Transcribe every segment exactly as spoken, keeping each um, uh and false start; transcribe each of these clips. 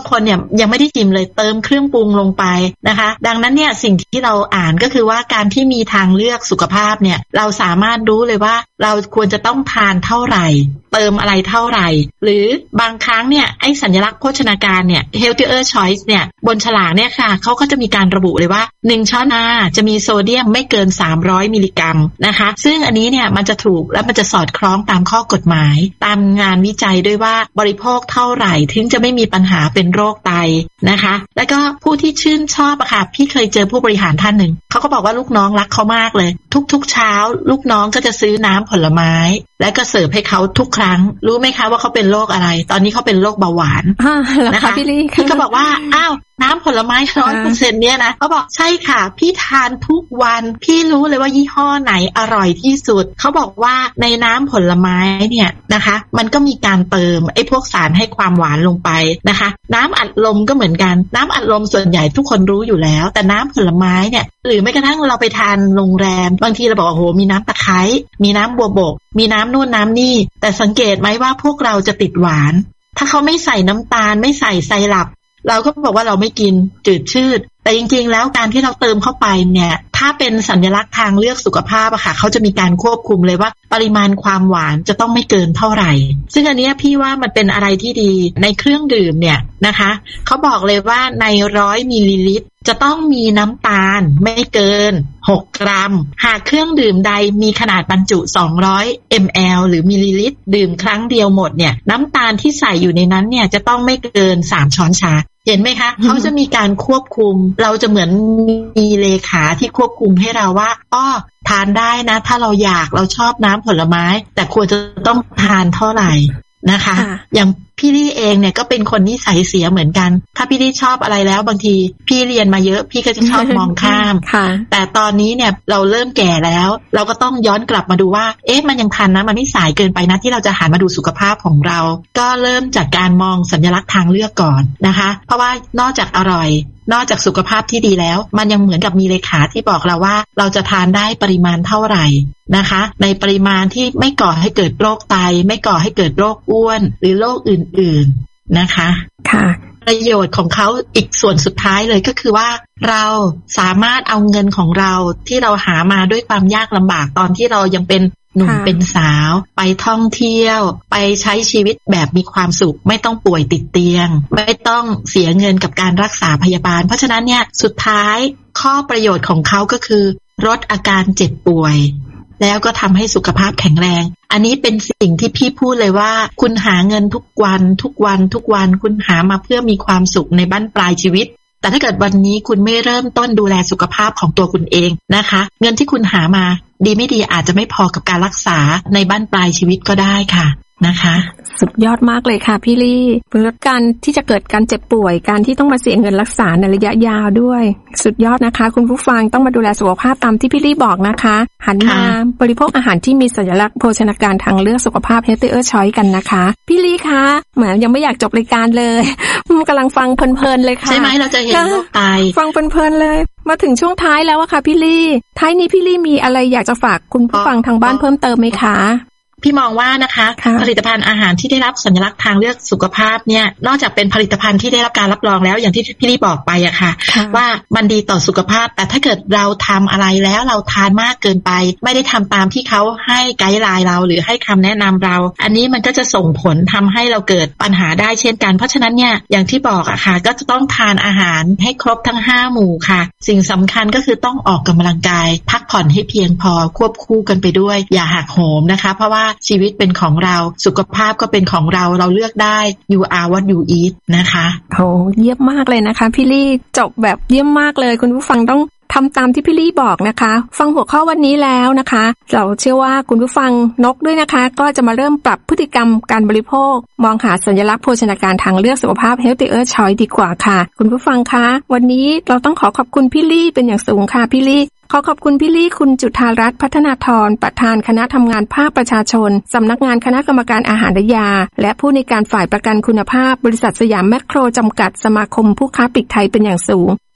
คนเนี่ยยังไม่ได้จิ้มเลยเติมเครื่องปรุงลงไปนะคะดังนั้นเนี่ยสิ่งที่เราอ่านก็คือว่าการที่มีทางเลือกสุขภาพเนี่ยเราสามารถรู้เลยว่าเราควรจะต้องทานเท่าไหร่เติมอะไรเท่าไหร่หรือบางครั้งเนี่ยไอ้สัญลักษณ์โภชนาการเนี่ย healthier choice เนี่ยบนฉลากเนี่ยค่ะเขาก็จะมีการระบุเลยว่าหนึ่งช้อนชาจะมีโซเดียมไม่เกินสามร้อยมิลลิกรัมนะคะซึ่งอันนี้เนี่ยมันจะถูกและมันจะสอดคล้องตามข้อกฎหมายตามงานวิจัยด้วยว่าบริโภคเท่าไหร่ถึงจะไม่มีปัญหาเป็นโรคไตนะคะแล้วก็ผู้ที่ชื่นชอบอะค่ะพี่เคยเจอผู้บริหารท่านหนึ่งเขาก็บอกว่าลูกน้องรักเขามากเลยทุกๆเช้าลูกน้องก็จะซื้อน้ำผลไม้และก็เสิร์ฟให้เขาทุกครั้งรู้ไหมคะว่าเขาเป็นโรคอะไรตอนนี้เขาเป็นโรคเบาหวานนะคะพี่ลี่พี่ก็บอกว่าอ้าวน้ำผลไม้ร้อยเปอร์เซ็นต์เนี่ยนะเขาบอกใช่ค่ะพี่ทานทุกวันพี่รู้เลยว่ายี่ห้อไหนอร่อยที่สุดเขาบอกว่าในน้ำผลไม้เนี่ยนะคะมันก็มีการเติมไอ้พวกสารให้ความหวานลงไปนะคะน้ำอัดลมก็เหมือนกันน้ำอัดลมส่วนใหญ่ทุกคนรู้อยู่แล้วแต่น้ำผลไม้เนี่ยหรือแม้กระทั่งเราไปทานโรงแรมบางทีเราบอกโอ้โหมีน้ำตะไคร้มีน้ำบัวบกมีน้ำนู่นน้ำนี่แต่สังเกตไหมว่าพวกเราจะติดหวานถ้าเขาไม่ใส่น้ำตาลไม่ใส่ไซรัปเราก็บอกว่าเราไม่กินจืดชืดแต่จริงๆแล้วการที่เราเติมเข้าไปเนี่ยถ้าเป็นสัญลักษณ์ทางเลือกสุขภาพอะค่ะเขาจะมีการควบคุมเลยว่าปริมาณความหวานจะต้องไม่เกินเท่าไหร่ซึ่งอันนี้พี่ว่ามันเป็นอะไรที่ดีในเครื่องดื่มเนี่ยนะคะเขาบอกเลยว่าในร้อยมิลลิลิตรจะต้องมีน้ำตาลไม่เกินหกกรัมหากเครื่องดื่มใดมีขนาดบรรจุสองร้อยมิลลิลิตร หรือมิลลิลิตรดื่มครั้งเดียวหมดเนี่ยน้ำตาลที่ใส่อยู่ในนั้นเนี่ยจะต้องไม่เกินสามช้อนชาเห็นไหมคะ เขาจะมีการควบคุมเราจะเหมือนมีเลขาที่ควบคุมให้เราว่าอ้อทานได้นะถ้าเราอยากเราชอบน้ำผลไม้แต่ควรจะต้องทานเท่าไหร่นะคะอย่างพี่ลี่เองเนี่ยก็เป็นคนนิสัยเสียเหมือนกันถ้าพี่ลี่ชอบอะไรแล้วบางทีพี่เรียนมาเยอะพี่ก็จะชอบมองข้ามแต่ตอนนี้เนี่ยเราเริ่มแก่แล้วเราก็ต้องย้อนกลับมาดูว่าเอ๊ะมันยังทันนะมันไม่สายเกินไปนะที่เราจะหันมาดูสุขภาพของเราก็เริ่มจากการมองสัญลักษณ์ทางเลือกก่อนนะคะเพราะว่านอกจากอร่อยนอกจากสุขภาพที่ดีแล้วมันยังเหมือนกับมีเลขาที่บอกเราว่าเราจะทานได้ปริมาณเท่าไหร่นะคะในปริมาณที่ไม่ก่อให้เกิดโรคไตไม่ก่อให้เกิดโรคอ้วนหรือโรคอื่นๆนะคะค่ะประโยชน์ของเขาอีกส่วนสุดท้ายเลยก็คือว่าเราสามารถเอาเงินของเราที่เราหามาด้วยความยากลำบากตอนที่เรายังเป็นหนุ่มเป็นสาวไปท่องเที่ยวไปใช้ชีวิตแบบมีความสุขไม่ต้องป่วยติดเตียงไม่ต้องเสียเงินกับการรักษาพยาบาลเพราะฉะนั้นเนี่ยสุดท้ายข้อประโยชน์ของเขาก็คือลดอาการเจ็บป่วยแล้วก็ทำให้สุขภาพแข็งแรงอันนี้เป็นสิ่งที่พี่พูดเลยว่าคุณหาเงินทุกวันทุกวันทุกวันคุณหามาเพื่อมีความสุขในบั้นปลายชีวิตแต่ถ้าเกิดวันนี้คุณไม่เริ่มต้นดูแลสุขภาพของตัวคุณเองนะคะเงินที่คุณหามาดีไม่ดีอาจจะไม่พอกับการรักษาในบั้นปลายชีวิตก็ได้ค่ะนะคะสุดยอดมากเลยค่ะพี่ลี่ลดการที่จะเกิดการเจ็บป่วยการที่ต้องมาเสียเงินรักษาในระยะยาวด้วยสุดยอดนะคะคุณผู้ฟังต้องมาดูแลสุขภาพตามที่พี่ลี่บอกนะคะหันมาบริโภคอาหารที่มีสัญลักษณ์โภชนาการทางเลือกสุขภาพ Healthier Choice กันนะคะพี่ลี่คะเหมือนยังไม่อยากจบรายการเลยกำลังฟังเพลินๆเลยค่ะใช่ไหมเราจะเห็นโลกตายฟังเพลินๆเลยมาถึงช่วงท้ายแล้วอะค่ะพี่ลี่ท้ายนี้พี่ลี่มีอะไรอยากจะฝากคุณผู้ฟังทางบ้านเพิ่มเติมไหมคะพี่มองว่านะคะผลิตภัณฑ์อาหารที่ได้รับสัญลักษณ์ทางเลือกสุขภาพเนี่ยนอกจากเป็นผลิตภัณฑ์ที่ได้รับการรับรองแล้วอย่างที่พี่ลี่บอกไปอะค่ะว่ามันดีต่อสุขภาพแต่ถ้าเกิดเราทำอะไรแล้วเราทานมากเกินไปไม่ได้ทำตามที่เขาให้ไกด์ไลน์เราหรือให้คำแนะนำเราอันนี้มันก็จะส่งผลทำให้เราเกิดปัญหาได้เช่นกันเพราะฉะนั้นเนี่ยอย่างที่บอกอะค่ะก็จะต้องทานอาหารให้ครบทั้งห้าหมู่ค่ะสิ่งสำคัญก็คือต้องออกกำลังกายพักผ่อนให้เพียงพอควบคู่กันไปด้วยอย่าหักโหมนะคะเพราะว่าชีวิตเป็นของเราสุขภาพก็เป็นของเราเราเลือกได้ you are what you eat นะคะโหเยี่ยมมากเลยนะคะพี่ลี่จบแบบเยี่ยมมากเลยคุณผู้ฟังต้องทำตามที่พี่ลี่บอกนะคะฟังหัวข้อวันนี้แล้วนะคะเราเชื่อว่าคุณผู้ฟังนกด้วยนะคะก็จะมาเริ่มปรับพฤติกรรมการบริโภคมองหาสัญลักษณ์โภชนาการทางเลือกสุขภาพ Healthier Choice ดีกว่าค่ะคุณผู้ฟังคะวันนี้เราต้องขอขอบคุณพี่ลี่เป็นอย่างสูงค่ะพี่ลี่ขอขอบคุณพี่ลี่คุณจุฑารัตน์พัฒนาธรประธานคณะทำงานภาคประชาชนสำนักงานคณะกรรมการอาหารและยาและผู้ในการฝ่ายประกันคุณภาพบริษัทสยามแมคโครจำกัดสมาคมผู้ค้าปลีกไทยเป็นอย่างสูง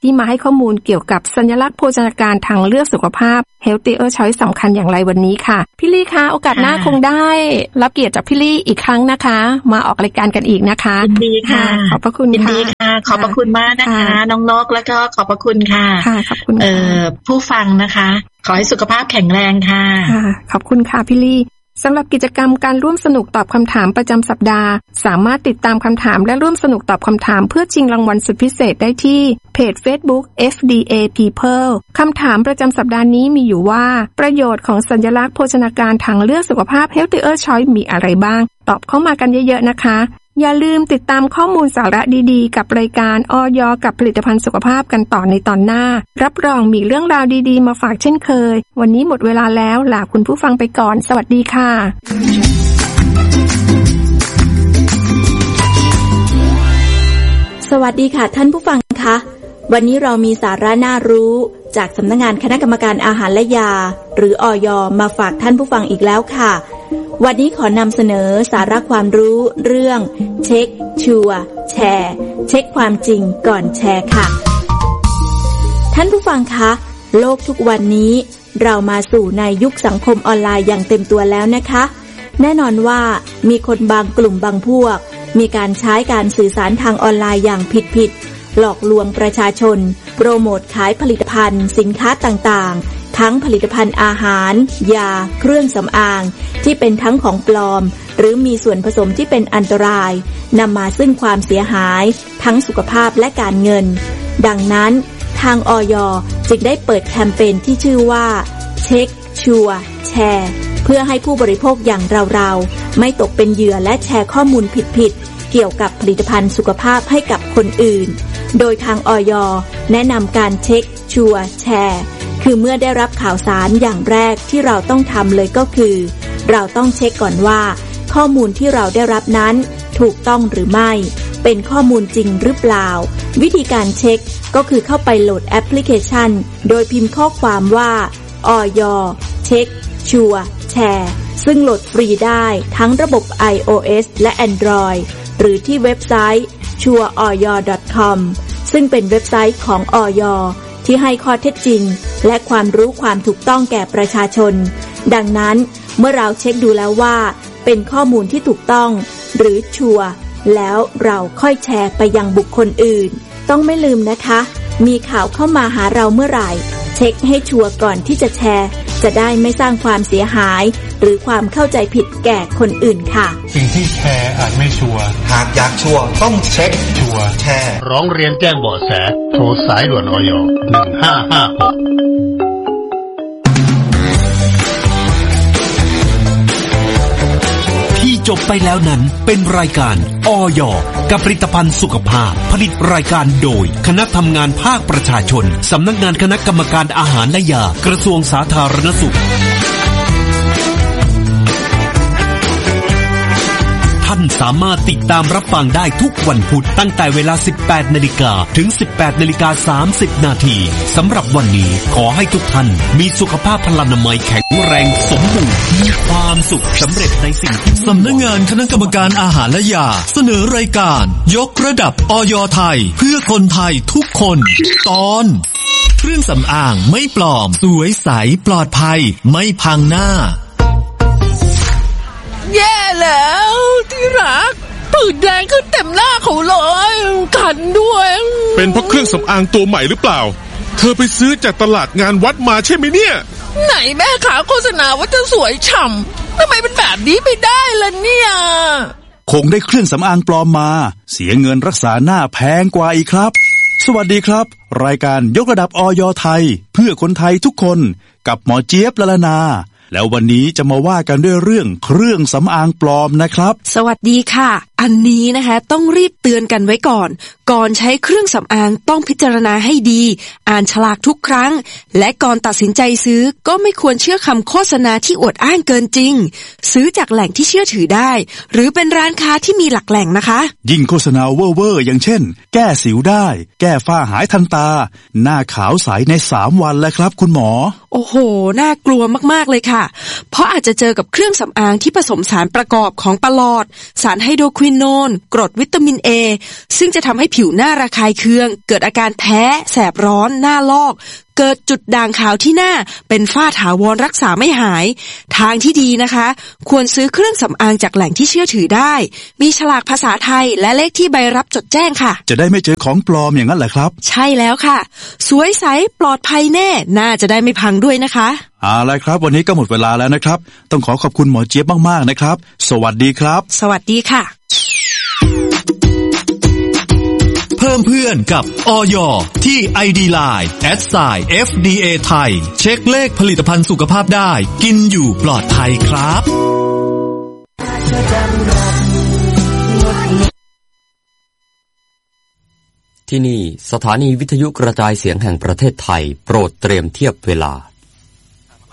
ที่มาให้ข้อมูลเกี่ยวกับสัญลักษณ์โภชนาการทางเลือกสุขภาพ Healthier Choice สำคัญอย่างไรวันนี้ค่ะพี่ลี่คะโอกาสหน้าคงได้รับเกียรติจากพี่ลี่อีกครั้งนะคะมาออกรายการกันอีกนะคะยินดีค่ะขอบพระคุณค่ะยินดีค่ะขอบพระคุณมากนะคะน้องนกแล้วก็ขอบพระคุณค่ะค่ะขอบคุณเอ่อผู้ฟังนะคะขอให้สุขภาพแข็งแรงค่ะค่ะขอบคุณค่ะพี่ลี่สำหรับกิจกรรมการร่วมสนุกตอบคำถามประจำสัปดาห์สามารถติดตามคำถามและร่วมสนุกตอบคำถามเพื่อชิงรางวัลสุดพิเศษได้ที่เพจ Facebook เอฟ ดี เอ People คำถามประจำสัปดาห์นี้มีอยู่ว่าประโยชน์ของสัญลักษณ์โภชนาการทางเลือกสุขภาพ Healthier Choice มีอะไรบ้างตอบเข้ามากันเยอะๆนะคะอย่าลืมติดตามข้อมูลสาระดีๆกับรายการอย.กับผลิตภัณฑ์สุขภาพกันต่อในตอนหน้ารับรองมีเรื่องราวดีๆมาฝากเช่นเคยวันนี้หมดเวลาแล้วลาคุณผู้ฟังไปก่อนสวัสดีค่ะสวัสดีค่ะท่านผู้ฟังคะวันนี้เรามีสาระน่ารู้จากสำนักงานคณะกรรมการอาหารและยาหรืออย.มาฝากท่านผู้ฟังอีกแล้วค่ะวันนี้ขอนำเสนอสาระความรู้เรื่องเช็คชัวร์แชร์เช็คความจริงก่อนแชร์ค่ะท่านผู้ฟังคะโลกทุกวันนี้เรามาสู่ในยุคสังคมออนไลน์อย่างเต็มตัวแล้วนะคะแน่นอนว่ามีคนบางกลุ่มบางพวกมีการใช้การสื่อสารทางออนไลน์อย่างผิดๆหลอกลวงประชาชนโปรโมทขายผลิตภัณฑ์สินค้าต่างๆทั้งผลิตภัณฑ์อาหารยาเครื่องสำอางที่เป็นทั้งของปลอมหรือมีส่วนผสมที่เป็นอันตรายนำมาซึ่งความเสียหายทั้งสุขภาพและการเงินดังนั้นทางอย.จึงได้เปิดแคมเปญที่ชื่อว่าเช็คชัวร์แชร์เพื่อให้ผู้บริโภคอย่างเราๆไม่ตกเป็นเหยื่อและแชร์ข้อมูลผิดๆเกี่ยวกับผลิตภัณฑ์สุขภาพให้กับคนอื่นโดยทางอย.แนะนำการเช็คชัวร์แชร์คือเมื่อได้รับข่าวสารอย่างแรกที่เราต้องทำเลยก็คือเราต้องเช็คก่อนว่าข้อมูลที่เราได้รับนั้นถูกต้องหรือไม่เป็นข้อมูลจริงหรือเปล่าวิธีการเช็คก็คือเข้าไปโหลดแอปพลิเคชันโดยพิมพ์ข้อความว่าอย.เช็คชัวร์แชร์ซึ่งโหลดฟรีได้ทั้งระบบ iOS และ Android หรือที่เว็บไซต์ ชัวร์อย ดอท คอม ซึ่งเป็นเว็บไซต์ของอย.ที่ให้ข้อเท็จจริงและความรู้ความถูกต้องแก่ประชาชนดังนั้นเมื่อเราเช็คดูแล้วว่าเป็นข้อมูลที่ถูกต้องหรือชัวร์แล้วเราค่อยแชร์ไปยังบุคคลอื่นต้องไม่ลืมนะคะมีข่าวเข้ามาหาเราเมื่อไหร่เช็คให้ชัวร์ก่อนที่จะแชร์จะได้ไม่สร้างความเสียหายหรือความเข้าใจผิดแก่คนอื่นค่ะสิ่งที่แชร์อาจไม่ชัวร์หากอยากชัวร์ต้องเช็คชัวร์แชร์ร้องเรียนแจ้งเบาะแสโทรสายด่วนอยหนึ่งห้าห้าหกจบไปแล้วนั้นเป็นรายการอย.กับผลิตภัณฑ์สุขภาพผลิตรายการโดยคณะทำงานภาคประชาชนสำนักงานคณะกรรมการอาหารและยากระทรวงสาธารณสุขท่านสามารถติดตามรับฟังได้ทุกวันพุธตั้งแต่เวลา สิบแปดนาฬิกา ถึง สิบแปดนาฬิกาสามสิบ นาทีสำหรับวันนี้ขอให้ทุกท่านมีสุขภาพพลานามัยแข็งแรงสมบูรณ์มีความสุขสำเร็จในสิ่งที่สำนักงานคณะกรรมการอาหารและยาเสนอรายการยกระดับอย.ไทยเพื่อคนไทยทุกคนตอนเครื่องสำอางไม่ปลอมสวยใสปลอดภัยไม่พังหน้าแย่แล้วที่รักผื่นแดงขึ้นเต็มหน้าเขาเลยคันด้วยเป็นเพราะเครื่องสำอางตัวใหม่หรือเปล่าเธอไปซื้อจากตลาดงานวัดมาใช่ไหมเนี่ยไหนแม่ขาโฆษณาว่าจะสวยฉ่ำทำไมเป็นแบบนี้ไปได้ล่ะเนี่ยคงได้เครื่องสำอางปลอมมาเสียเงินรักษาหน้าแพงกว่าอีกครับสวัสดีครับรายการยกระดับอย.ไทยเพื่อคนไทยทุกคนกับหมอเจี๊ยบละละนาแล้ววันนี้จะมาว่ากันด้วยเรื่องเครื่องสำอางปลอมนะครับสวัสดีค่ะอันนี้นะคะต้องรีบเตือนกันไว้ก่อนก่อนใช้เครื่องสำอางต้องพิจารณาให้ดีอ่านฉลากทุกครั้งและก่อนตัดสินใจซื้อก็ไม่ควรเชื่อคำโฆษณาที่อวดอ้างเกินจริงซื้อจากแหล่งที่เชื่อถือได้หรือเป็นร้านค้าที่มีหลักแหล่งนะคะยิ่งโฆษณาเว่อร์ๆอย่างเช่นแก้สิวได้แก้ฝ้าหายทันตาหน้าขาวใสในสามวันแล้วครับคุณหมอโอ้โหน่ากลัวมากๆเลยค่ะเพราะอาจจะเจอกับเครื่องสำอางที่ผสมสารประกอบของปลอดสารไฮโดรควิวินโนนกรดวิตามินเอซึ่งจะทำให้ผิวหน้าระคายเคืองเกิดอาการแพ้แสบร้อนหน้าลอกเกิดจุดด่างขาวที่หน้าเป็นฝ้าถาวรรักษาไม่หายทางที่ดีนะคะควรซื้อเครื่องสำอางจากแหล่งที่เชื่อถือได้มีฉลากภาษาไทยและเลขที่ใบรับจดแจ้งค่ะจะได้ไม่เจอของปลอมอย่างนั้นแหละครับใช่แล้วค่ะสวยใสปลอดภัยแน่น่าจะได้ไม่พังด้วยนะคะเอาล่ะครับวันนี้ก็หมดเวลาแล้วนะครับต้องขอขอบคุณหมอเจี๊ยบมากๆนะครับสวัสดีครับสวัสดีค่ะเพิ่มเพื่อนกับอย.ที่ ไอ ดี ไลน์ แอท ไซน์ เอฟ ดี เอ ไทยเช็คเลขผลิตภัณฑ์สุขภาพได้กินอยู่ปลอดภัยครับที่นี่สถานีวิทยุกระจายเสียงแห่งประเทศไทยโปรดเตรียมเทียบเวลา